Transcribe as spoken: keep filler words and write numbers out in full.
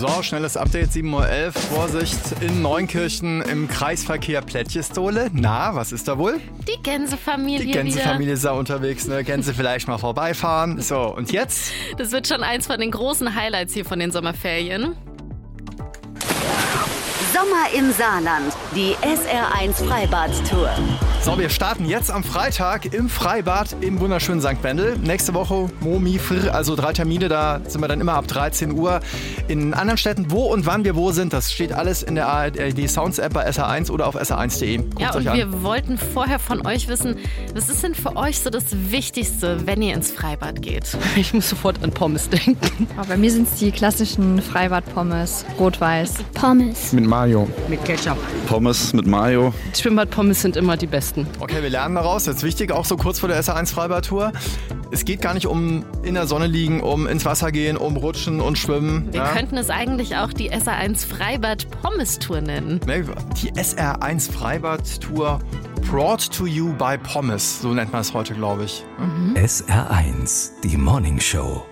So, schnelles Update, sieben Uhr elf. Vorsicht, in Neunkirchen im Kreisverkehr Plättchestole. Na, was ist da wohl? Die Gänsefamilie Die Gänsefamilie ist da unterwegs, ne? Gänse vielleicht mal vorbeifahren. So, und jetzt? Das wird schon eins von den großen Highlights hier von den Sommerferien. Sommer im Saarland, die S R eins Freibad-Tour. So, wir starten jetzt am Freitag im Freibad im wunderschönen Sankt Wendel. Nächste Woche Momi, Fr, also drei Termine, da sind wir dann immer ab dreizehn Uhr. In anderen Städten, wo und wann wir wo sind, das steht alles in der A R D Sounds App bei S R eins oder auf S R eins punkt de. Guckt Ja, und euch an. wir wollten vorher von euch wissen, was ist denn für euch so das Wichtigste, wenn ihr ins Freibad geht? Ich muss sofort an Pommes denken. Aber bei mir sind es die klassischen Freibad-Pommes, rot-weiß. Pommes. Mit Mayo. Mit Ketchup. Pommes mit Mayo. Schwimmbad-Pommes sind immer die besten. Okay, wir lernen daraus. Jetzt wichtig, auch so kurz vor der S R eins Freibad-Tour. Es geht gar nicht um in der Sonne liegen, um ins Wasser gehen, um rutschen und schwimmen. Wir ja? könnten es eigentlich auch die S R eins Freibad-Pommes-Tour nennen. Die S R eins Freibad-Tour brought to you by Pommes. So nennt man es heute, glaube ich. Mhm. S R eins, die Morning Show.